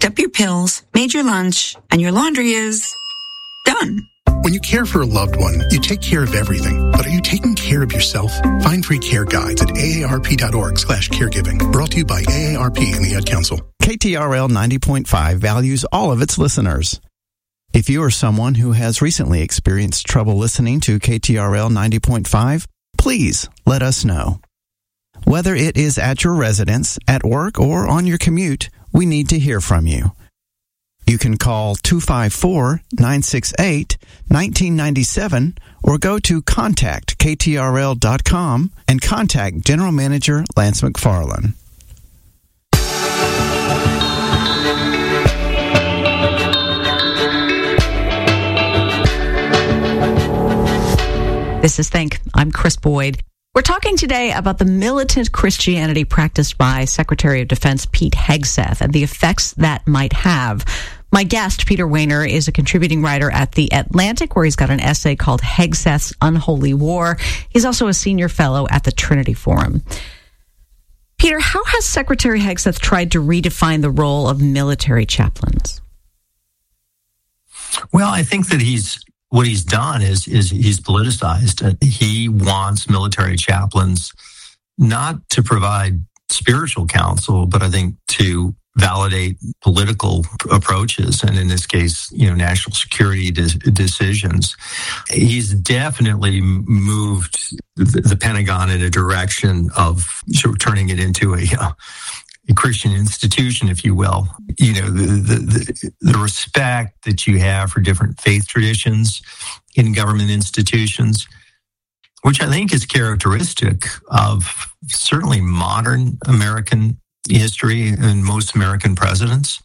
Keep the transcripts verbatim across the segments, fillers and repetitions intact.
picked up your pills, made your lunch, and your laundry is done. When you care for a loved one, you take care of everything. But are you taking care of yourself? Find free care guides at aarp.org slash caregiving. Brought to you by A A R P and the Ad Council. K T R L ninety point five values all of its listeners. If you are someone who has recently experienced trouble listening to K T R L ninety point five, please let us know. Whether it is at your residence, at work, or on your commute, we need to hear from you. You can call two five four, nine six eight, one nine nine seven or go to contact k t r l dot com and contact General Manager Lance McFarland. This is Think. I'm Chris Boyd. We're talking today about the militant Christianity practiced by Secretary of Defense Pete Hegseth and the effects that might have. My guest, Peter Wehner, is a contributing writer at The Atlantic, where he's got an essay called Hegseth's Unholy War. He's also a senior fellow at the Trinity Forum. Peter, how has Secretary Hegseth tried to redefine the role of military chaplains? Well, I think that he's what he's done is is he's politicized. He wants military chaplains not to provide spiritual counsel, but I think to validate political approaches, and in this case, you know, national security de- decisions. He's definitely moved the, the Pentagon in a direction of sort of turning it into a, uh, a Christian institution, if you will. You know, the, the, the, the respect that you have for different faith traditions in government institutions, which I think is characteristic of certainly modern American history and most American presidents.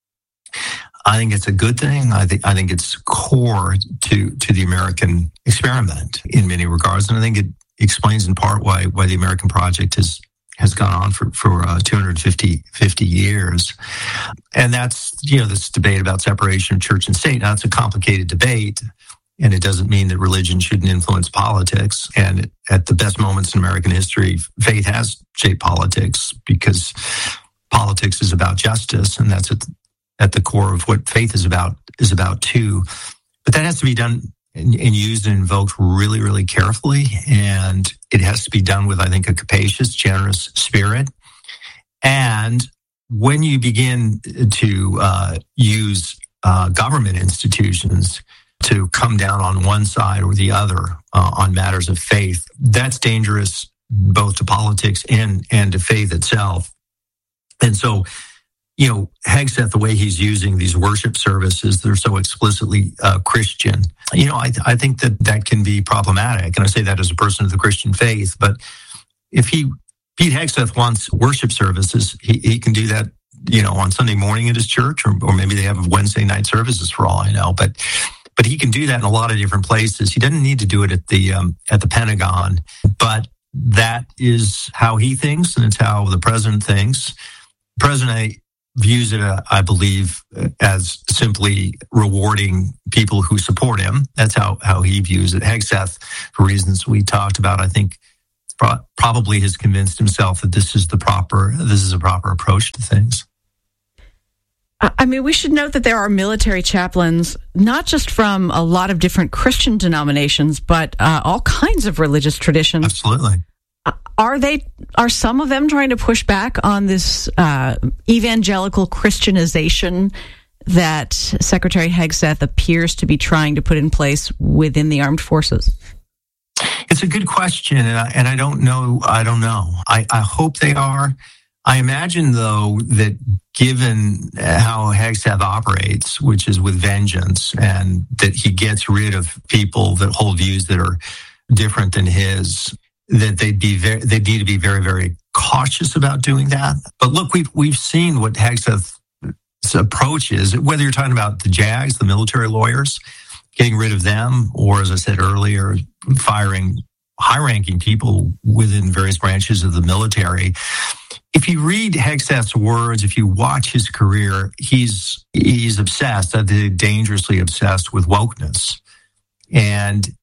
I think it's a good thing. I think I think it's core to to the American experiment in many regards, and I think it explains in part why why the American project has has gone on for for uh, two hundred fifty years. And that's, you know, this debate about separation of church and state. Now, it's a complicated debate, and it doesn't mean that religion shouldn't influence politics. And at the best moments in American history, faith has shaped politics, because politics is about justice, and that's at, at the core of what faith is about, is about too. But that has to be done and, and used and invoked really, really carefully. And it has to be done with, I think, a capacious, generous spirit. And when you begin to uh, use uh, government institutions to come down on one side or the other uh, on matters of faith, that's dangerous both to politics and, and to faith itself. And so, you know, Hegseth, the way he's using these worship services, they're so explicitly uh, Christian. You know, I, I think that that can be problematic. And I say that as a person of the Christian faith. But if he, Pete Hegseth wants worship services, he, he can do that, you know, on Sunday morning at his church, or, or maybe they have Wednesday night services for all I know. But But he can do that in a lot of different places. He doesn't need to do it at the um, at the Pentagon. But that is how he thinks, and it's how the president thinks. The president views it, uh, I believe, as simply rewarding people who support him. That's how, how he views it. Hegseth, for reasons we talked about, I think pro- probably has convinced himself that this is the proper this is a proper approach to things. I mean, we should note that there are military chaplains, not just from a lot of different Christian denominations, but uh, all kinds of religious traditions. Absolutely. Uh, are they? Are some of them trying to push back on this uh, evangelical Christianization that Secretary Hegseth appears to be trying to put in place within the armed forces? It's a good question, and I, and I don't know. I don't know. I, I hope they are. I imagine, though, that given how Hegseth operates, which is with vengeance, and that he gets rid of people that hold views that are different than his, that they'd be very, they need to be very, very cautious about doing that. But look, we've we've seen what Hegseth's approach is. Whether you're talking about the JAGs, the military lawyers, getting rid of them, or as I said earlier, firing high-ranking people within various branches of the military. If you read Hegseth's words, if you watch his career, he's he's obsessed, I think dangerously obsessed with wokeness. And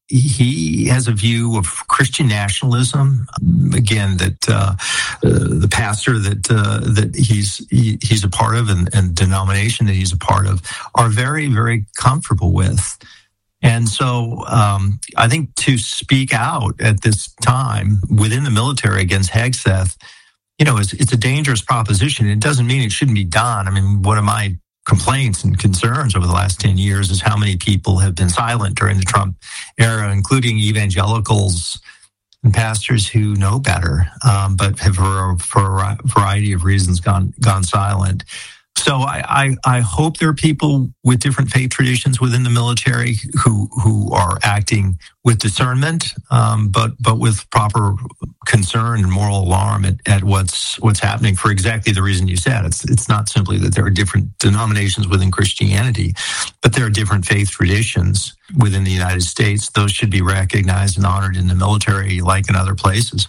he has a view of Christian nationalism. Again, that uh, uh, the pastor that uh, that he's he, he's a part of and, and denomination that he's a part of are very, very comfortable with. And so um, I think to speak out at this time within the military against Hegseth, you know, it's, it's a dangerous proposition. It doesn't mean it shouldn't be done. I mean, one of my complaints and concerns over the last ten years is how many people have been silent during the Trump era, including evangelicals and pastors who know better, um, but have for, for a variety of reasons gone gone silent. So I, I, I hope there are people with different faith traditions within the military who who are acting with discernment, um, but but with proper concern and moral alarm at, at what's what's happening for exactly the reason you said. It's it's not simply that there are different denominations within Christianity, but there are different faith traditions within the United States. Those should be recognized and honored in the military like in other places.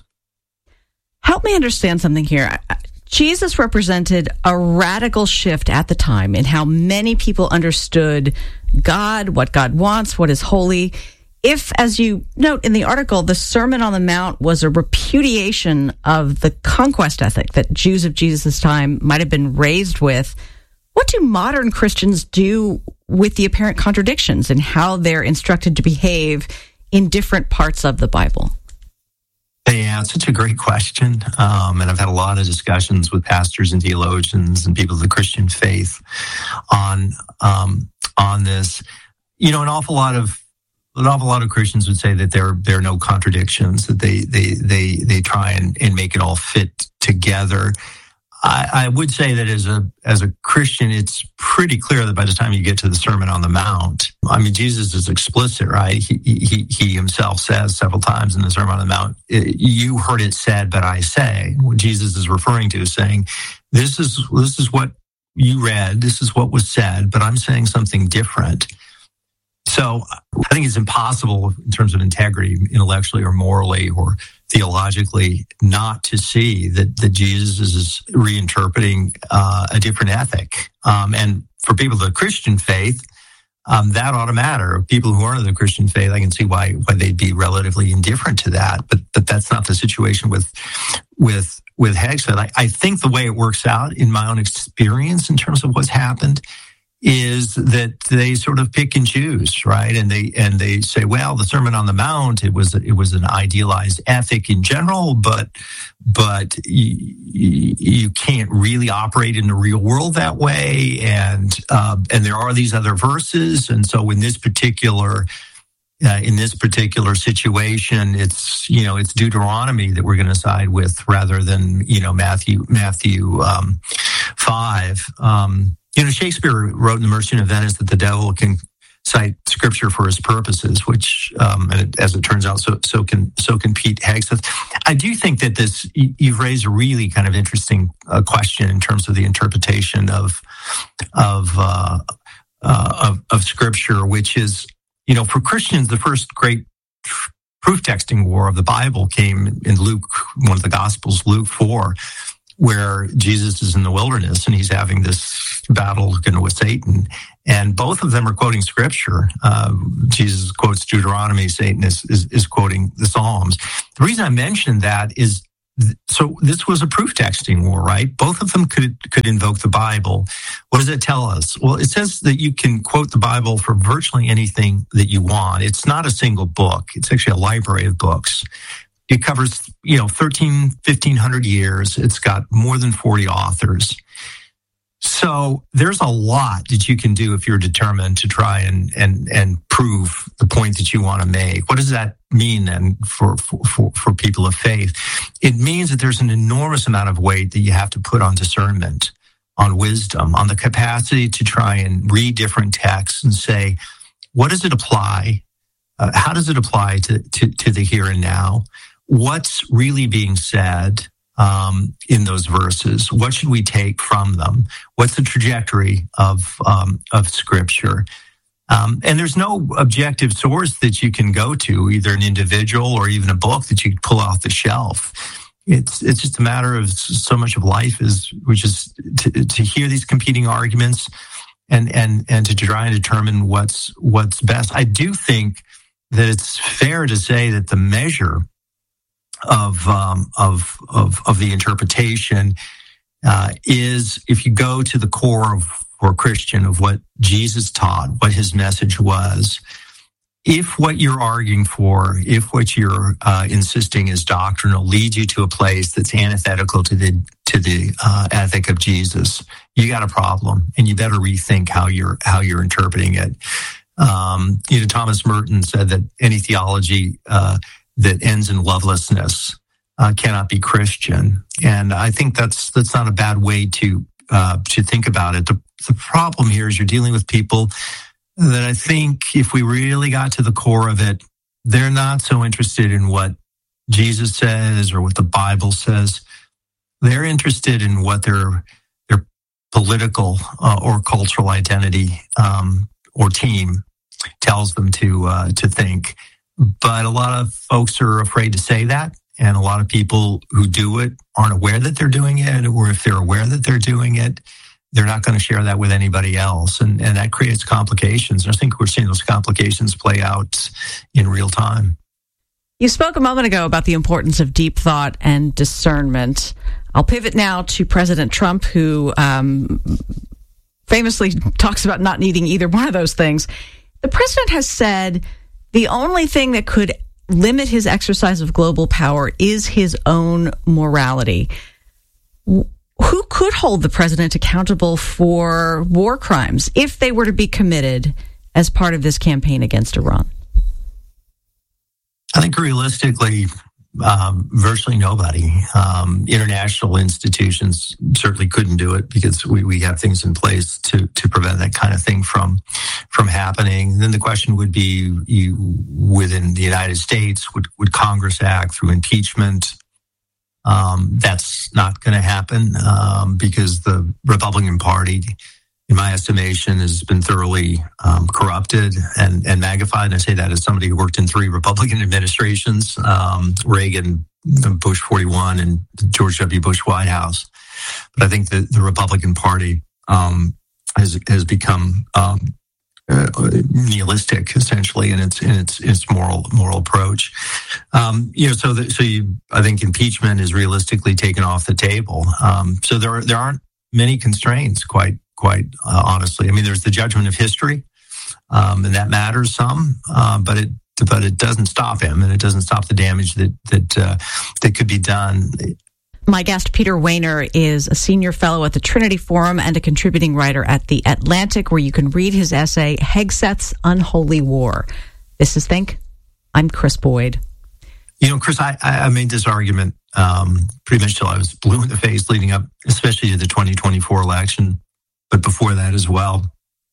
Help me understand something here. Jesus represented a radical shift at the time in how many people understood God, what God wants, what is holy. If, as you note in the article, the Sermon on the Mount was a repudiation of the conquest ethic that Jews of Jesus' time might have been raised with, what do modern Christians do with the apparent contradictions in how they're instructed to behave in different parts of the Bible? Yeah, it's such a great question. Um, and I've had a lot of discussions with pastors and theologians and people of the Christian faith on um, on this. You know, an awful lot of an awful lot of Christians would say that there there are no contradictions, that they they they they try and, and make it all fit together. I, I would say that as a as a Christian, it's pretty clear that by the time you get to the Sermon on the Mount, I mean, Jesus is explicit, right? He he he himself says several times in the Sermon on the Mount, "You heard it said, but I say." What Jesus is referring to is saying, "This is this is what you read. This is what was said, but I'm saying something different." So I think it's impossible in terms of integrity, intellectually or morally or theologically, not to see that, that Jesus is reinterpreting uh, a different ethic. Um, and for people of the Christian faith, um, that ought to matter. People who aren't of the Christian faith, I can see why why they'd be relatively indifferent to that. But but that's not the situation with with with Hegseth. I, I think the way it works out in my own experience in terms of what's happened is that they sort of pick and choose, right? And they and they say, well, the Sermon on the Mount, it was it was an idealized ethic in general, but but you, you can't really operate in the real world that way. And uh, and there are these other verses, and so in this particular uh, in this particular situation, it's you know it's Deuteronomy that we're going to side with rather than you know Matthew Matthew um, five. Um, You know, Shakespeare wrote in The Merchant of Venice that the devil can cite scripture for his purposes, which, um, and it, as it turns out, so so can so can Pete Hegseth. I do think that this you've raised a really kind of interesting uh, question in terms of the interpretation of of, uh, uh, of of scripture, which is, you know, for Christians, the first great proof texting war of the Bible came in Luke, one of the Gospels, Luke four, where Jesus is in the wilderness and he's having this battle with Satan. And both of them are quoting scripture. Uh, Jesus quotes Deuteronomy, Satan is, is, is quoting the Psalms. The reason I mentioned that is, th- so this was a proof texting war, right? Both of them could, could invoke the Bible. What does it tell us? Well, it says that you can quote the Bible for virtually anything that you want. It's not a single book. It's actually a library of books. It covers, you know, thirteen, fifteen hundred years. It's got more than forty authors. So there's a lot that you can do if you're determined to try and and and prove the point that you want to make. What does that mean then for for for people of faith? It means that there's an enormous amount of weight that you have to put on discernment, on wisdom, on the capacity to try and read different texts and say, what does it apply? Uh, how does it apply to, to to the here and now? What's really being said um, in those verses? What should we take from them? What's the trajectory of um, of Scripture? Um, and there's no objective source that you can go to, either an individual or even a book that you can pull off the shelf. It's it's just a matter of so much of life is, which is to, to hear these competing arguments and and and to try and determine what's what's best. I do think that it's fair to say that the measure of um, of, of of the interpretation uh, is, if you go to the core of, for a Christian, of what Jesus taught, what his message was. If what you're arguing for, if what you're uh, insisting is doctrinal, leads you to a place that's antithetical to the to the uh, ethic of Jesus, you got a problem, and you better rethink how you're how you're interpreting it. Um, you know, Thomas Merton said that any theology uh, that ends in lovelessness uh, cannot be Christian, and I think that's that's not a bad way to uh, to think about it. The, the problem here is you're dealing with people that I think, if we really got to the core of it, they're not so interested in what Jesus says or what the Bible says. They're interested in what their their political uh, or cultural identity um, or team tells them to uh, to think. But a lot of folks are afraid to say that, and a lot of people who do it aren't aware that they're doing it, or if they're aware that they're doing it, they're not going to share that with anybody else. And, and that creates complications. I think we're seeing those complications play out in real time. You spoke a moment ago about the importance of deep thought and discernment. I'll pivot now to President Trump, who um, famously talks about not needing either one of those things. The president has said the only thing that could limit his exercise of global power is his own morality. Who could hold the president accountable for war crimes if they were to be committed as part of this campaign against Iran? I think realistically, um, virtually nobody. Um, international institutions certainly couldn't do it because we, we have things in place to, to prevent that kind of thing from from happening. Then the question would be, you, within the United States, would, would Congress act through impeachment? Um, that's not going to happen um, because the Republican Party, in my estimation, has been thoroughly um, corrupted and, and magnified. And I say that as somebody who worked in three Republican administrations, um, Reagan, Bush forty-one, and George W. Bush White House. But I think that the Republican Party um, has has become um, uh, nihilistic, essentially, in its in its its moral moral approach. Um, you know, so the, so you, I think impeachment is realistically taken off the table. Um, so there there aren't many constraints, quite. Quite uh, honestly, I mean, there's the judgment of history, um, and that matters some, uh, but it but it doesn't stop him, and it doesn't stop the damage that that uh, that could be done. My guest, Peter Wehner, is a senior fellow at the Trinity Forum and a contributing writer at The Atlantic, where you can read his essay, Hegseth's Unholy War. This is Think. I'm Chris Boyd. You know, Chris, I, I made this argument um, pretty much till I was blue in the face leading up, especially to the twenty twenty-four election, but before that as well.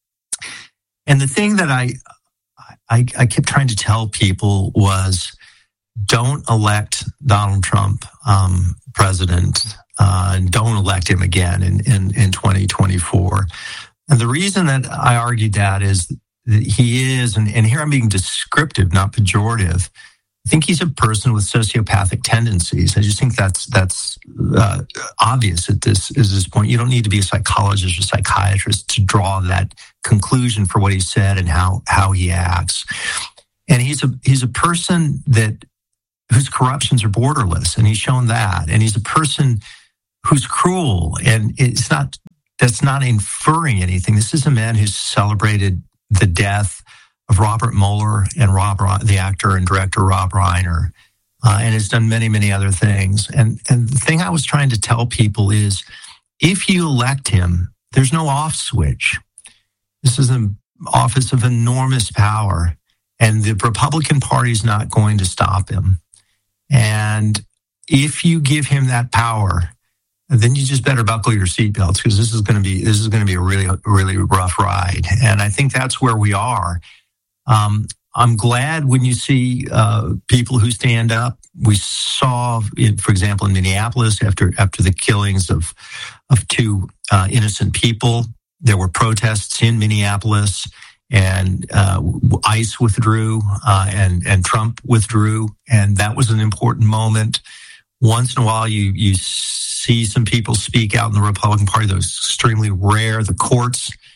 And the thing that I, I, I kept trying to tell people was, don't elect Donald Trump um, president, uh, and don't elect him again in, in, in twenty twenty-four. And the reason that I argued that is that he is, and, and here I'm being descriptive, not pejorative, I think he's a person with sociopathic tendencies. I just think that's that's uh, obvious at this at this point. You don't need to be a psychologist or psychiatrist to draw that conclusion for what he said and how how he acts. And he's a he's a person that whose corruptions are borderless, and he's shown that. And he's a person who's cruel, and it's not that's not inferring anything. This is a man who's celebrated the death of Robert Mueller and Rob, the actor and director Rob Reiner, uh, and has done many, many other things. And and the thing I was trying to tell people is, if you elect him, there's no off switch. This is an office of enormous power, and the Republican Party is not going to stop him. And if you give him that power, then you just better buckle your seatbelts, because this is going to be this is going to be a really, really rough ride. And I think that's where we are. Um, I'm glad when you see uh, people who stand up. We saw, it, for example, in Minneapolis, after after the killings of of two uh, innocent people, there were protests in Minneapolis, and uh, ICE withdrew, uh, and and Trump withdrew, and that was an important moment. Once in a while, you you see some people speak out in the Republican Party. That was extremely rare. The courts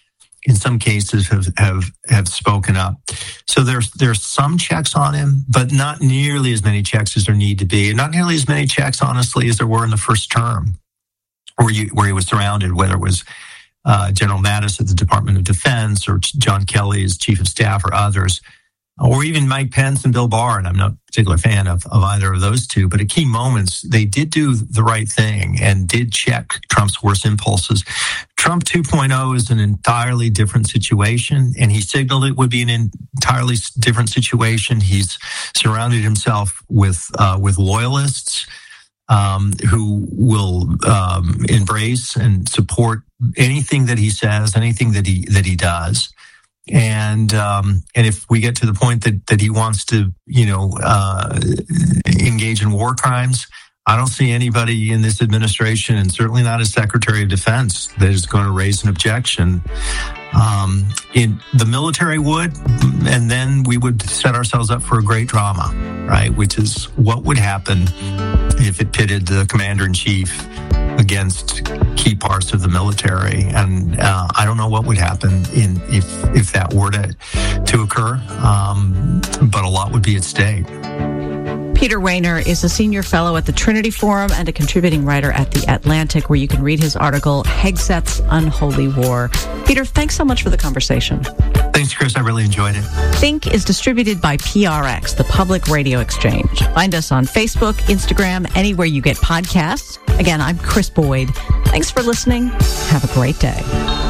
in some cases have, have, have spoken up. So there's, there's some checks on him, but not nearly as many checks as there need to be. Not nearly as many checks, honestly, as there were in the first term, where you, where he was surrounded, whether it was uh, General Mattis at the Department of Defense or John Kelly as Chief of Staff or others, or even Mike Pence and Bill Barr. And I'm not a particular fan of, of either of those two, but at key moments, they did do the right thing and did check Trump's worst impulses. Trump two point oh is an entirely different situation, and he signaled it would be an entirely different situation. He's surrounded himself with, uh, with loyalists, um, who will, um, embrace and support anything that he says, anything that he, that he does. And um, and if we get to the point that, that he wants to, you know, uh, engage in war crimes, I don't see anybody in this administration, and certainly not as Secretary of Defense, that is going to raise an objection. Um, in the military would, and then we would set ourselves up for a great drama, right? Which is what would happen if it pitted the commander-in-chief against key parts of the military, and uh, I don't know what would happen in if if that were to to occur. Um, but a lot would be at stake. Peter Wehner is a senior fellow at the Trinity Forum and a contributing writer at The Atlantic, where you can read his article, Hegseth's Unholy War. Peter, thanks so much for the conversation. Thanks, Chris. I really enjoyed it. Think is distributed by P R X, the Public Radio Exchange. Find us on Facebook, Instagram, anywhere you get podcasts. Again, I'm Chris Boyd. Thanks for listening. Have a great day.